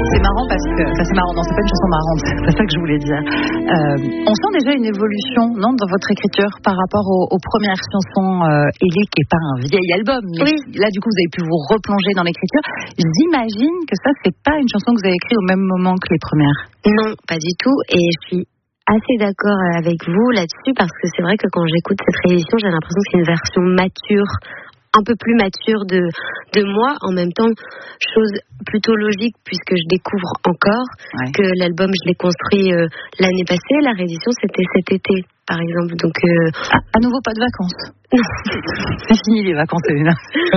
C'est marrant parce que... Enfin, c'est marrant, non, c'est pas une chanson marrante, c'est ça que je voulais dire. On sent déjà une évolution, non, dans votre écriture par rapport aux premières chansons Ellie, qui n'est pas un vieil album. Mais oui. Là, du coup, vous avez pu vous replonger dans l'écriture. J'imagine que ça, c'est pas une chanson que vous avez écrite au même moment que les premières. Non, pas du tout. Et je suis assez d'accord avec vous là-dessus, parce que c'est vrai que quand j'écoute cette réédition, j'ai l'impression que c'est une version mature, un peu plus mature de moi, en même temps, chose plutôt logique puisque je découvre encore que l'album, je l'ai construit l'année passée, la réédition c'était cet été par exemple, donc à nouveau pas de vacances. C'est fini les vacances, Elena.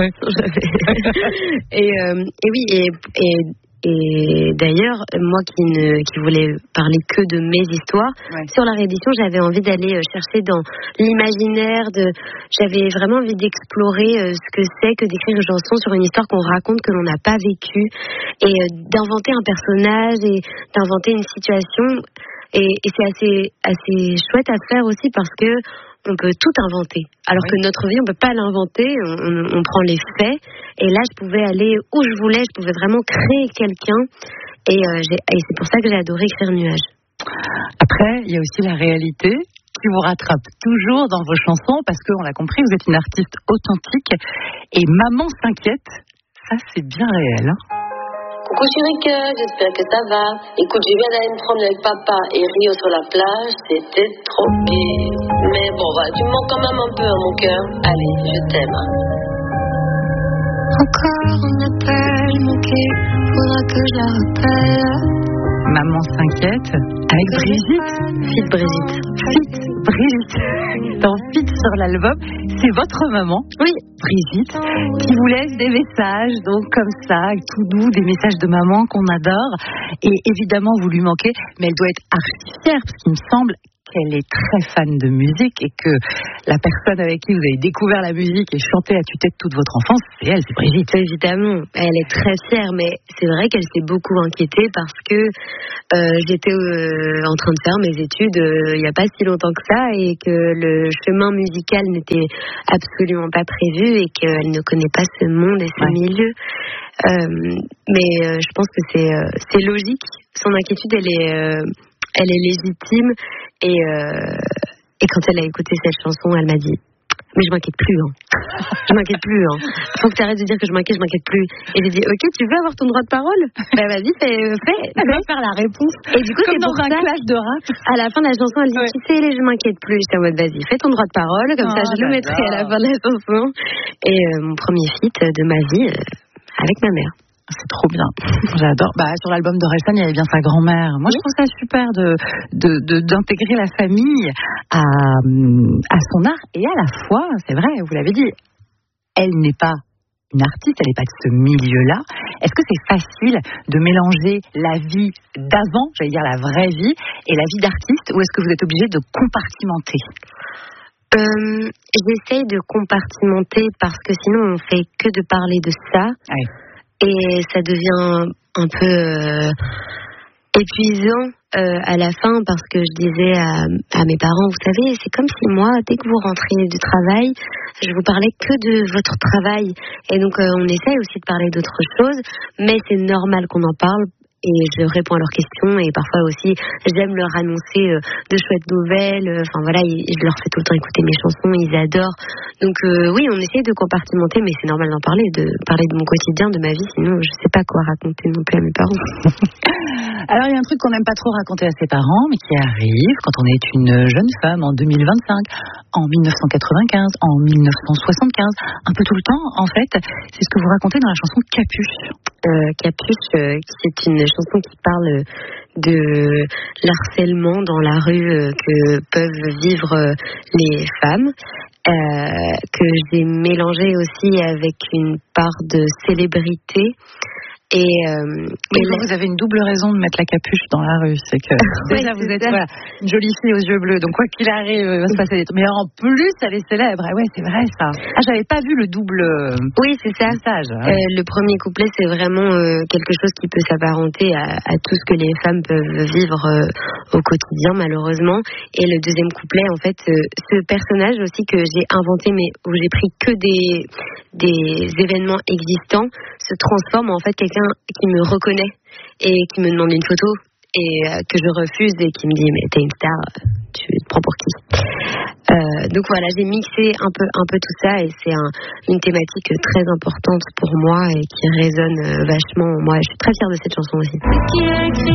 Et oui, et d'ailleurs, moi qui voulais parler que de mes histoires, sur la réédition, j'avais envie d'aller chercher dans l'imaginaire, j'avais vraiment envie d'explorer ce que c'est que d'écrire une chanson sur une histoire qu'on raconte, que l'on n'a pas vécue, et d'inventer un personnage et d'inventer une situation. Et c'est assez chouette à faire aussi parce que on peut tout inventer. Alors que notre vie, on peut pas l'inventer, on prend les faits. Et là, je pouvais aller où je voulais, je pouvais vraiment créer quelqu'un. Et c'est pour ça que j'ai adoré écrire Nuages. Après, il y a aussi la réalité qui vous rattrape toujours dans vos chansons, parce qu'on l'a compris, vous êtes une artiste authentique. Et Maman s'inquiète, ça c'est bien réel, hein. Coucou Chirika, j'espère que ça va. Écoute, je viens d'aller me promener avec papa et Rio sur la plage, c'était trop bien. Mais bon, voilà, tu me manques quand même un peu à mon cœur. Allez, je t'aime. Encore un appel manqué, faudra que je la rappelle. Maman s'inquiète avec Brigitte. Fit Brigitte. Dans Fit sur l'album, c'est votre maman, Brigitte, qui vous laisse des messages, donc comme ça, tout doux, des messages de maman qu'on adore. Et évidemment, vous lui manquez, mais elle doit être archi fière, parce qu'il me semble qu'elle est très fan de musique et que la personne avec qui vous avez découvert la musique et chanté à tue-tête toute votre enfance, c'est elle, c'est Brigitte. Évidemment, elle est très fière, mais c'est vrai qu'elle s'est beaucoup inquiétée parce que j'étais en train de faire mes études il n'y a pas si longtemps que ça et que le chemin musical n'était absolument pas prévu et qu'elle ne connaît pas ce monde et ce milieu. Mais je pense que c'est logique. Son inquiétude, elle est légitime et quand elle a écouté cette chanson, elle m'a dit mais je m'inquiète plus, hein. Je m'inquiète plus, hein. Faut que tu arrêtes de dire que je m'inquiète plus. Et j'ai dit ok, tu veux avoir ton droit de parole? Bah vas-y, fais. Elle va faire la réponse. Et du coup, comme c'est dans pour un ça, clash de rap. à la fin de la chanson, elle dit tu sais, je m'inquiète plus. J'étais en mode vas-y, fais ton droit de parole, comme ça je le mettrai à la fin de la chanson. Et mon premier feat de ma vie avec ma mère. C'est trop bien, j'adore. Sur l'album d'Orelsan, il y avait bien sa grand-mère. Moi, je trouve ça super d'intégrer la famille à son art. Et à la fois, c'est vrai, vous l'avez dit, elle n'est pas une artiste, elle n'est pas de ce milieu-là. Est-ce que c'est facile de mélanger la vie d'avant, j'allais dire la vraie vie, et la vie d'artiste, ou est-ce que vous êtes obligé de compartimenter? J'essaye de compartimenter parce que sinon on fait que de parler de ça. Et ça devient un peu épuisant à la fin parce que je disais à mes parents, vous savez, c'est comme si moi, dès que vous rentrez du travail, je vous parlais que de votre travail. Et donc on essaye aussi de parler d'autres choses, mais c'est normal qu'on en parle. Et je réponds à leurs questions et parfois aussi j'aime leur annoncer de chouettes nouvelles. Enfin voilà, je leur fais tout le temps écouter mes chansons, ils adorent. Donc oui, on essaie de compartimenter, mais c'est normal d'en parler, de mon quotidien, de ma vie. Sinon, je sais pas quoi raconter non plus à mes parents. Alors il y a un truc qu'on n'aime pas trop raconter à ses parents, mais qui arrive quand on est une jeune femme en 2025, en 1995, en 1975, un peu tout le temps en fait. C'est ce que vous racontez dans la chanson Capuche. Capuche, c'est une chanson qui parle de l'harcèlement dans la rue que peuvent vivre les femmes, que j'ai mélangé aussi avec une part de célébrité. Mais vous avez une double raison de mettre la capuche dans la rue, c'est que déjà vous êtes une jolie fille aux yeux bleus, donc quoi qu'il arrive, il va se passer des trucs. Mais en plus, elle est célèbre. Ah ouais, c'est vrai ça. Ah, j'avais pas vu le double. Oui, c'est ça. Message. Le premier couplet, c'est vraiment quelque chose qui peut s'apparenter à tout ce que les femmes peuvent vivre au quotidien, malheureusement. Et le deuxième couplet, en fait, ce personnage aussi que j'ai inventé, mais où j'ai pris que des événements existants, se transforme en fait quelqu'un quelqu'un qui me reconnaît et qui me demande une photo et que je refuse et qui me dit mais t'es une star, tu te prends pour qui? Donc voilà, j'ai mixé un peu tout ça et c'est une thématique très importante pour moi et qui résonne vachement. Moi, je suis très fière de cette chanson aussi.